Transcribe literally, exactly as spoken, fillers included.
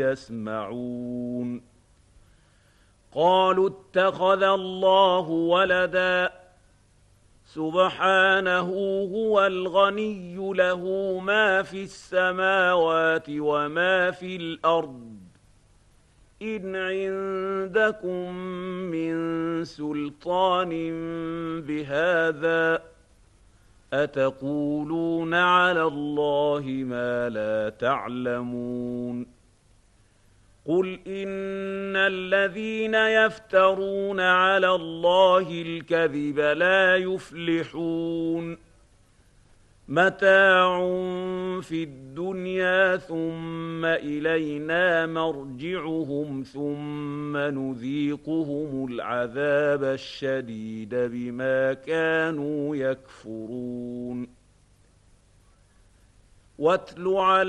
يسمعون قالوا اتخذ الله ولدا سبحانه هو الغني له ما في السماوات وما في الأرض إن عندكم من سلطان بهذا أتقولون على الله ما لا تعلمون قل إن الذين يفترون على الله الكذب لا يفلحون متاع في الدنيا ثم إلينا مرجعهم ثم نذيقهم العذاب الشديد بما كانوا يكفرون واتل على